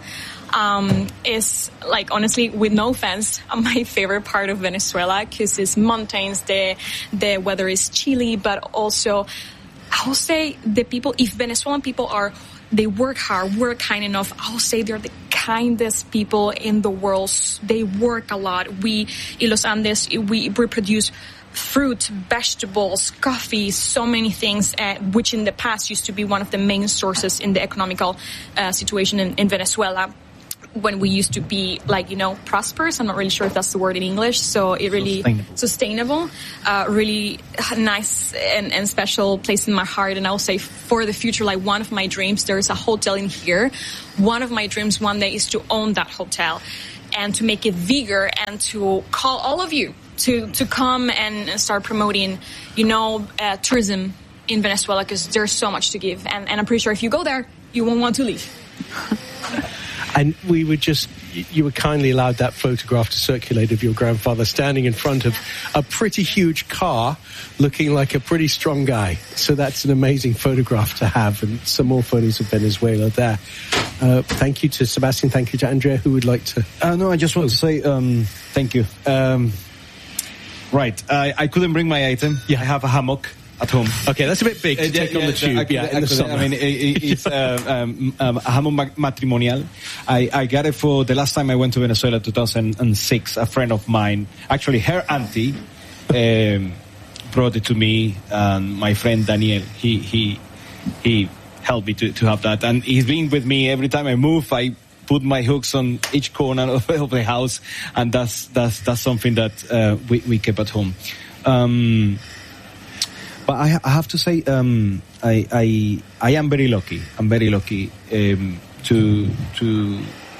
Um, is like, honestly, with no offense, my favorite part of Venezuela, because it's mountains, the, the weather is chilly, but also I will say the people, if Venezuelan people are, they work hard, work kind enough, I will say they're the kindest people in the world. They work a lot. We, in Los Andes, we reproduce fruit, vegetables, coffee, so many things, uh, which in the past used to be one of the main sources in the economical uh, situation in, in Venezuela, when we used to be, like, you know, prosperous. I'm not really sure if that's the word in English. So it really sustainable, sustainable uh, really nice and, and special place in my heart. And I will say, for the future, like, one of my dreams, there's a hotel in here. One of my dreams one day is to own that hotel and to make it bigger and to call all of you to, to come and start promoting, you know, uh, tourism in Venezuela, because there's so much to give. And, and I'm pretty sure if you go there, you won't want to leave. And we were just, you were kindly allowed that photograph to circulate of your grandfather standing in front of a pretty huge car, looking like a pretty strong guy. So that's an amazing photograph to have, and some more photos of Venezuela there. Uh, thank you to Sebastian. Thank you to Andrea. Who would like to? Uh, no, I just want to say um, thank you. Um, right, I, I couldn't bring my item. Yeah, I have a hammock at home. Okay, that's a bit big to uh, take yeah, on the tube. I, yeah, I, in the summer. I mean, it, it's uh, um, um, a hammock matrimonial. I, I got it for the last time I went to Venezuela, two thousand six. A friend of mine, actually her auntie, um, brought it to me, and my friend Daniel, he he he helped me to, to have that, and he's been with me every time I move. I put my hooks on each corner of, of the house, and that's that's that's something that uh, we we keep at home. Um, But I, I have to say, um, I, I, I am very lucky. I'm very lucky um, to to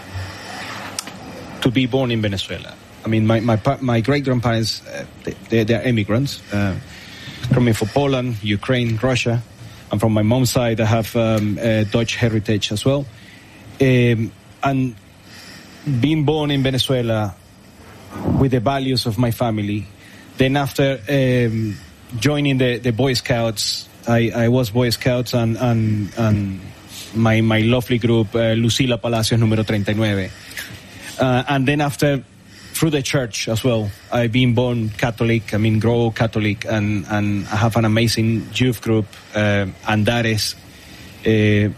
to be born in Venezuela. I mean, my my my great grandparents, uh, they they're immigrants uh, coming from Poland, Ukraine, Russia, and from my mom's side, I have um, uh, Dutch heritage as well. Um, and being born in Venezuela with the values of my family, then after. Um, Joining the, the Boy Scouts, I, I was Boy Scouts, and, and, and my, my lovely group, uh, Lucila Palacios, número thirty-nine. Uh, and then after, through the church as well, I've been born Catholic, I mean, grow Catholic, and, and I have an amazing youth group, uh, Andares, uh, in,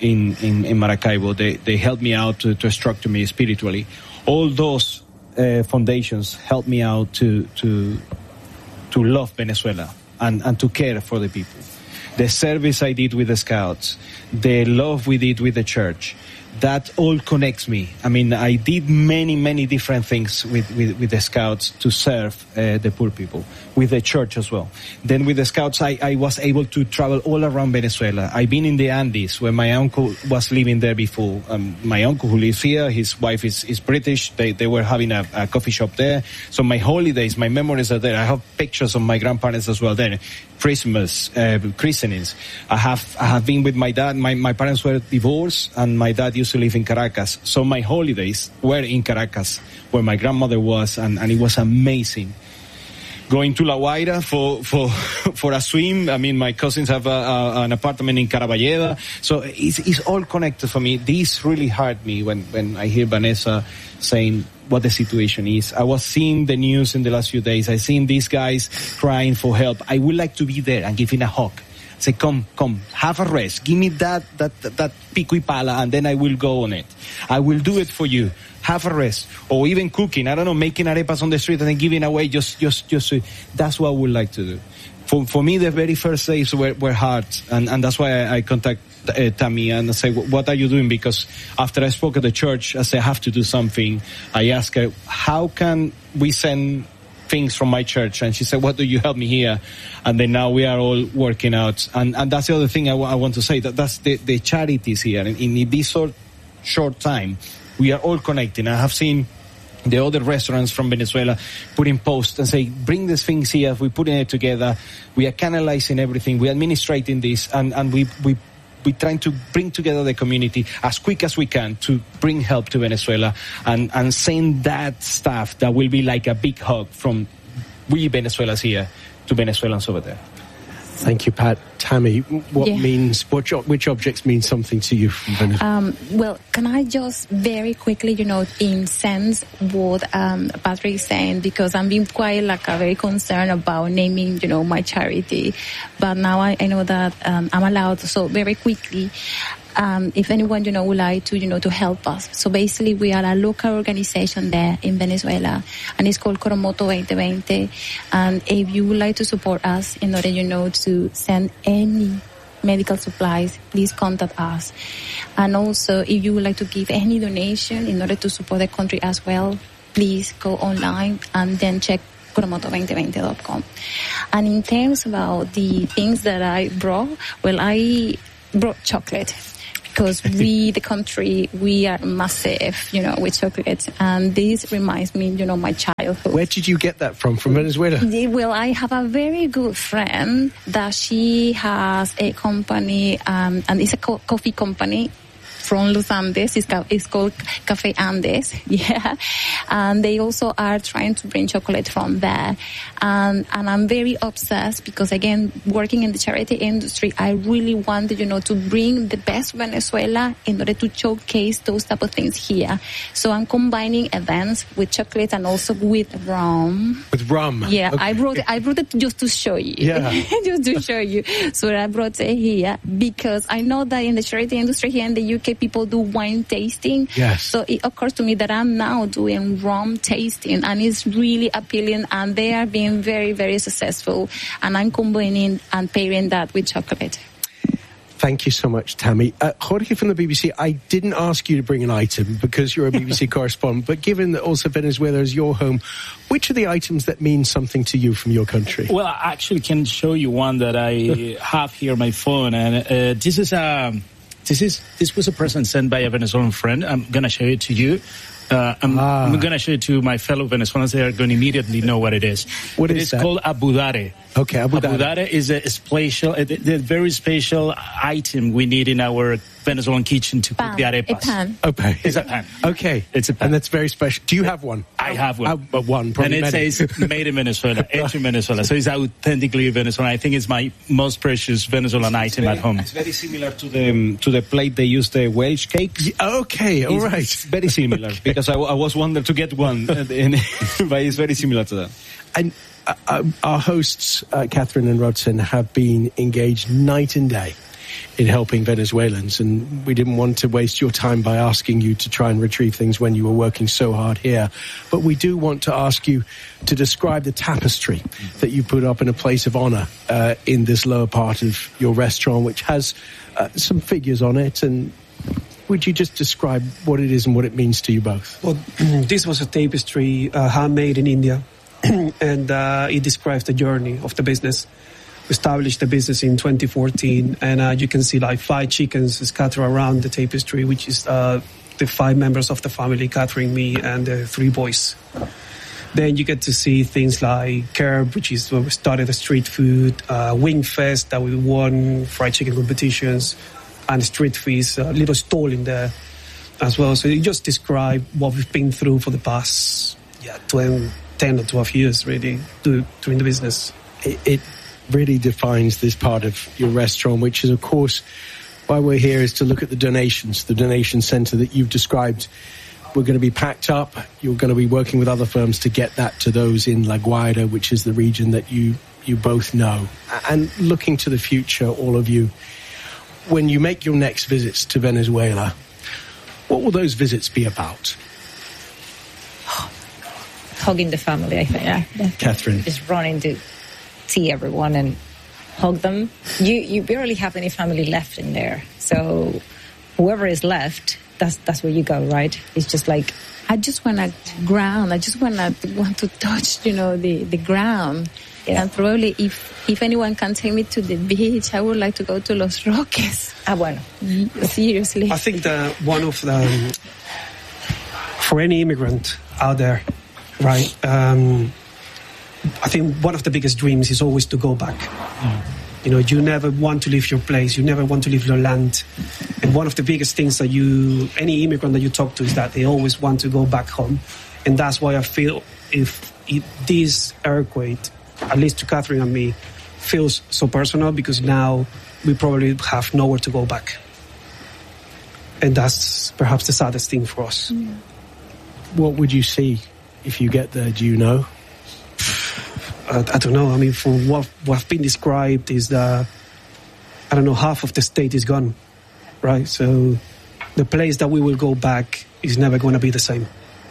in, in Maracaibo. They, they helped me out to, to structure me spiritually. All those uh, foundations helped me out to, to, to love Venezuela and, and to care for the people. The service I did with the Scouts, the love we did with the church, that all connects me. I mean, I did many, many different things with, with, with the Scouts to serve uh, the poor people, with the church as well. Then with the Scouts, I, I was able to travel all around Venezuela. I've been in the Andes, where my uncle was living there before. Um, my uncle who lives here, his wife is, is British. They, they were having a, a coffee shop there. So my holidays, my memories are there. I have pictures of my grandparents as well there. Christmas, uh, christenings. I have, I have been with my dad. My, my parents were divorced, and my dad used to live in Caracas. So my holidays were in Caracas, where my grandmother was, and, and it was amazing. Going to La Guaira for, for, for a swim. I mean, my cousins have a, a, an apartment in Caraballeda. So it's, it's all connected for me. This really hurt me when, when I hear Vanessa saying what the situation is. I was seeing the news in the last few days. I seen these guys crying for help. I would like to be there and give him a hug. Say, come, come, have a rest. Give me that, that, that, that pico y pala, and then I will go on it. I will do it for you. Have a rest. Or even cooking, I don't know, making arepas on the street and then giving away, just, just, just, uh, that's what I would like to do. For, for me, the very first days were, were hard, and, and that's why I, I contact uh, Tammy and I say, what are you doing? Because after I spoke at the church, I said, I have to do something. I asked her, how can we send things from my church? And she said, what do you help me here? And then now we are all working out. And, and that's the other thing I, w- I want to say, that that's the, the charities here. In, in this short, short time, we are all connecting. I have seen the other restaurants from Venezuela putting posts and say, bring these things here, we're putting it together, we are canalizing everything, we're administrating this, and, and we, we, we're trying to bring together the community as quick as we can to bring help to Venezuela, and, and send that stuff that will be like a big hug from we Venezuelans here to Venezuelans over there. Thank you, Pat. Tammy, what yeah. means, what, which objects mean something to you from Venezuela? Um, well, can I just very quickly, you know, in sense what um, Patrick is saying, because I'm being quite like a very concerned about naming, you know, my charity. But now I, I know that um, I'm allowed, so very quickly, um, if anyone, you know, would like to, you know, to help us. So basically, we are a local organization there in Venezuela, and it's called Coromoto twenty twenty. And if you would like to support us in order, you know, to send any medical supplies, please contact us. And also, if you would like to give any donation in order to support the country as well, please go online and then check coromoto twenty twenty dot com. And in terms about the things that I brought, well, I brought chocolate because we, the country, we are massive, you know, with chocolate. And this reminds me, you know, my childhood. Where did you get that from? From Venezuela? Well, I have a very good friend that she has a company, um, and it's a co- coffee company from Los Andes. It's, ca- it's called Café Andes. Yeah. And they also are trying to bring chocolate from there. And, and I'm very obsessed because, again, working in the charity industry, I really wanted, you know, to bring the best Venezuela in order to showcase those type of things here. So I'm combining events with chocolate and also with rum. With rum? Yeah. Okay. I brought it, I brought it just to show you. Yeah. Just to show you. So I brought it here because I know that in the charity industry here in the U K, people do wine tasting. Yes. So it occurs to me that I'm now doing rum tasting, and it's really appealing, and they are being very, very successful. And I'm combining and pairing that with chocolate. Thank you so much, Tammy. Uh, Jorge from the B B C, I didn't ask you to bring an item because you're a B B C correspondent, but given that also Venezuela is your home, which are the items that mean something to you from your country? Well, I actually can show you one that I have here on my phone, and uh, this is a... This is this was a present sent by a Venezuelan friend. I'm gonna show it to you. Uh, I'm, ah. I'm gonna show it to my fellow Venezuelans. They are going to immediately know what it is. What it is is that? called abudare. Okay, abudare. Abudare is a special, a, a very special item we need in our Venezuelan kitchen to pan. cook the arepas. A pan. A pan. It's a pan. Okay, it's a pan, and that's very special. Do you have one? I have one. Uh, but one, probably and it many. says made in Venezuela, hecho in Venezuela. So it's authentically Venezuelan. I think it's my most precious Venezuelan it's item very, at home. It's very similar to the um, to the plate they use the Welsh cakes. Yeah, okay, all it's, right. It's very similar because I, I was wondering to get one, uh, and, but it's very similar to that. And uh, uh, our hosts, uh, Catherine and Rodson, have been engaged night and day in helping Venezuelans, and we didn't want to waste your time by asking you to try and retrieve things when you were working so hard here. But we do want to ask you to describe the tapestry that you put up in a place of honor uh, in this lower part of your restaurant, which has uh, some figures on it. And would you just describe what it is and what it means to you both? Well, this was a tapestry uh, handmade in India, and uh, it describes the journey of the business. We established the business in twenty fourteen, and uh, you can see like five chickens scattered around the tapestry, which is uh, the five members of the family, Catherine, me, and the three boys. Then you get to see things like Curb, which is where we started the street food, uh, Wing Fest, that we won fried chicken competitions, and Street Feast, a little stall in there as well. So you just describe what we've been through for the past yeah, twenty, ten or twelve years, really, do, doing the business. It, it really defines this part of your restaurant, which is, of course, why we're here, is to look at the donations, the donation centre that you've described. We're going to be packed up. You're going to be working with other firms to get that to those in La Guaira, which is the region that you, you both know. And looking to the future, all of you, when you make your next visits to Venezuela, what will those visits be about? Hugging the family, I think. Yeah, Catherine. Just running to see everyone and hug them. You you barely have any family left in there. So whoever is left, that's that's where you go, right? It's just like, I just want to ground. I just want to want to touch, you know, the, the ground. Yeah. And probably if, if anyone can take me to the beach, I would like to go to Los Roques. Ah, bueno. Seriously. I think that one of the, um, for any immigrant out there, right, um, I think one of the biggest dreams is always to go back. Mm. You know, you never want to leave your place. You never want to leave your land. And one of the biggest things that you, any immigrant that you talk to, is that they always want to go back home. And that's why I feel if it, this earthquake, at least to Catherine and me, feels so personal, because now we probably have nowhere to go back. And that's perhaps the saddest thing for us. Mm. What would you see if you get there? Do you know? I, I don't know. I mean, from what what's been described is that, I don't know, half of the state is gone. right? So the place that we will go back is never going to be the same.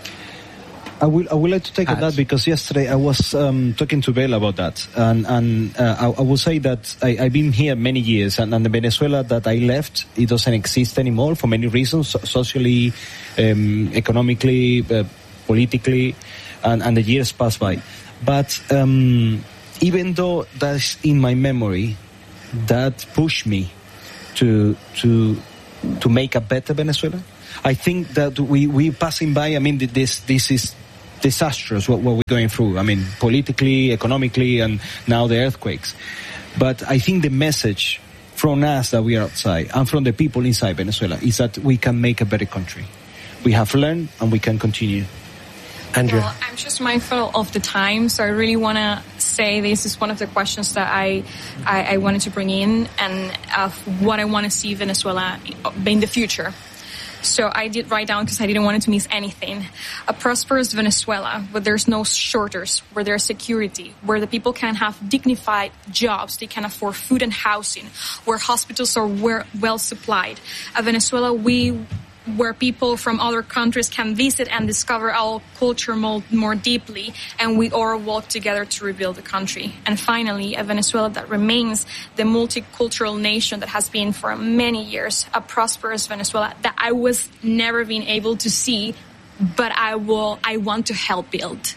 I will. I would like to take on that because yesterday I was um, talking to Bella about that, and and uh, I, I will say that I, I've been here many years, and, and the Venezuela that I left, it doesn't exist anymore for many reasons, so, socially, um, economically, uh, politically, and, and the years pass by. But um, even though that's in my memory, that pushed me to to to make a better Venezuela. I think that we we passing by. I mean, this this is disastrous what, what we're going through. I mean, politically, economically, and now the earthquakes. But I think the message from us that we are outside and from the people inside Venezuela is that we can make a better country. We have learned and we can continue. Andrea. Well, I'm just mindful of the time, so I really want to say this is one of the questions that I, I, I wanted to bring in, and of what I want to see Venezuela in the future. So I did write down, because I didn't want to miss anything, a prosperous Venezuela where there's no shortage, where there's security, where the people can have dignified jobs, they can afford food and housing, where hospitals are well supplied. A Venezuela we where people from other countries can visit and discover our culture more, more deeply, and we all work together to rebuild the country. And finally, a Venezuela that remains the multicultural nation that has been for many years, a prosperous Venezuela that I was never been able to see, but I will, I want to help build.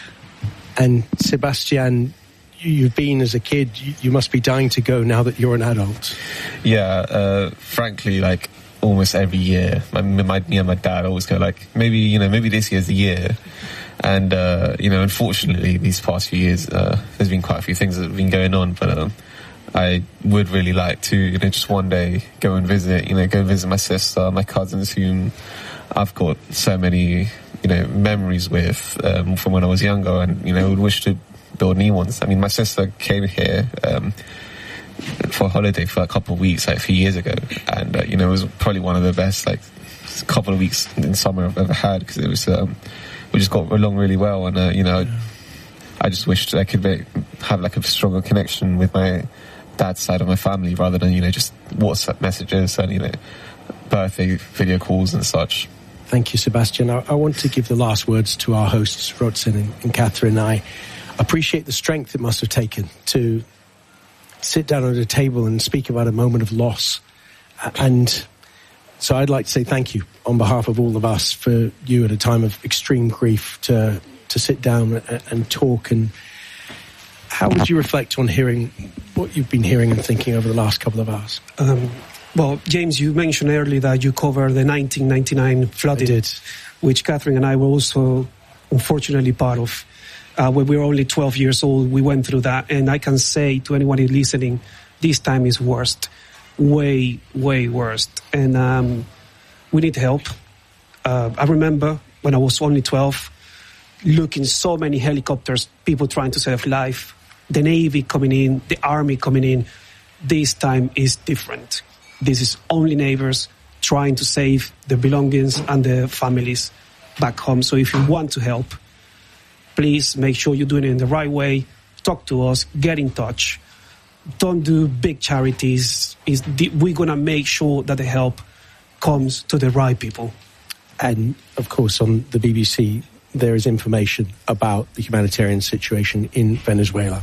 And Sebastian, you've been as a kid, you must be dying to go now that you're an adult. Yeah, uh, frankly, like, almost every year, my, my, me and my dad always go like, maybe, you know, maybe this year's the year. And, uh, you know, unfortunately, these past few years, uh, there's been quite a few things that have been going on, but, um, I would really like to, you know, just one day go and visit, you know, go visit my sister, my cousins, whom I've got so many, you know, memories with, um, from when I was younger, and, you know, would wish to build new ones. I mean, my sister came here, um, for a holiday for a couple of weeks, like a few years ago, and uh, you know, it was probably one of the best like couple of weeks in summer I've ever had, because it was um, we just got along really well, and uh, you know, yeah. I just wished I could make, have like a stronger connection with my dad's side of my family, rather than, you know, just WhatsApp messages and, you know, birthday video calls and such. Thank you, Sebastian. I, I want to give the last words to our hosts, Rodson and, and Catherine. I appreciate the strength it must have taken to sit down at a table and speak about a moment of loss. And so I'd like to say thank you on behalf of all of us for you at a time of extreme grief to to sit down and, and talk. And how would you reflect on hearing what you've been hearing and thinking over the last couple of hours? Um, well, James, you mentioned earlier that you covered the nineteen ninety-nine flooding, I did. Which Catherine and I were also unfortunately part of. Uh, when we were only twelve years old, we went through that. And I can say to anyone who's listening, this time is worst. Way, way worst. And um, we need help. Uh, I remember when I was only twelve, looking so many helicopters, people trying to save life, the Navy coming in, the Army coming in. This time is different. This is only neighbors trying to save the belongings and the families back home. So if you want to help, please make sure you're doing it in the right way. Talk to us. Get in touch. Don't do big charities. Is we're going to make sure that the help comes to the right people. And, of course, on the B B C, there is information about the humanitarian situation in Venezuela.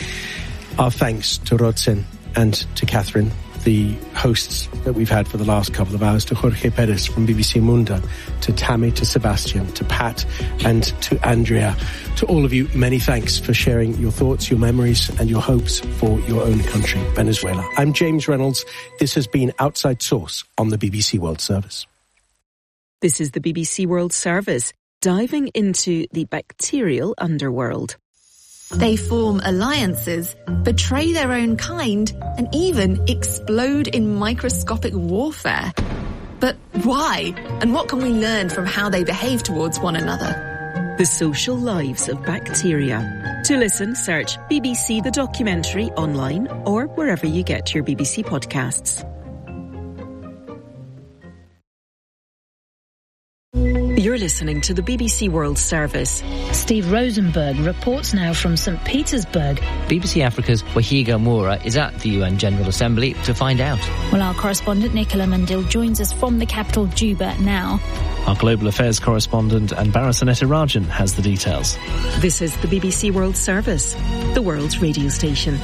Our thanks to Rodson and to Catherine, the hosts that we've had for the last couple of hours, to Jorge Perez from B B C Mundo, to Tammy, to Sebastian, to Pat, and to Andrea. To all of you, many thanks for sharing your thoughts, your memories, and your hopes for your own country, Venezuela. I'm James Reynolds. This has been Outside Source on the B B C World Service. This is the B B C World Service, diving into the bacterial underworld. They form alliances, betray their own kind, and even explode in microscopic warfare. But why? And what can we learn from how they behave towards one another? The social lives of bacteria. To listen, search B B C The Documentary online or wherever you get your B B C podcasts. You're You're listening to the B B C World Service. Steve Rosenberg reports now from Saint Petersburg. B B C Africa's Wahiga Moura is at the U N General Assembly to find out. Well, our correspondent Nicola Mandil joins us from the capital, Juba, now. Our global affairs correspondent Anbara Sanetarajan has the details. This is the B B C World Service, the world's radio station.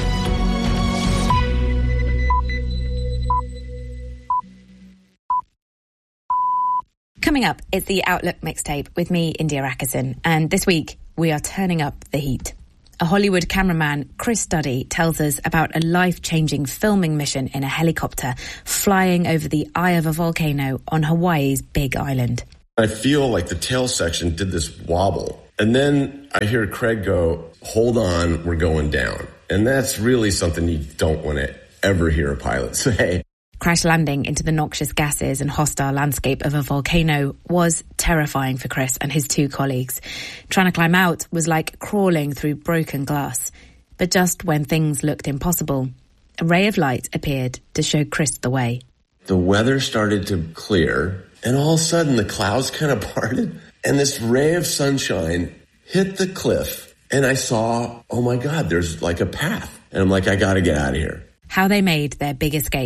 Coming up, it's the Outlook mixtape with me, India Rakison, and this week we are turning up the heat. A Hollywood cameraman, Chris Studdy, tells us about a life-changing filming mission in a helicopter flying over the eye of a volcano on Hawaii's Big Island. I feel like the tail section did this wobble, and then I hear Craig go, "Hold on, we're going down." And that's really something you don't want to ever hear a pilot say. Crash landing into the noxious gases and hostile landscape of a volcano was terrifying for Chris and his two colleagues. Trying to climb out was like crawling through broken glass. But just when things looked impossible, a ray of light appeared to show Chris the way. The weather started to clear, and all of a sudden the clouds kind of parted, and this ray of sunshine hit the cliff, and I saw, oh my God, there's like a path. And I'm like, I gotta get out of here. How they made their big escape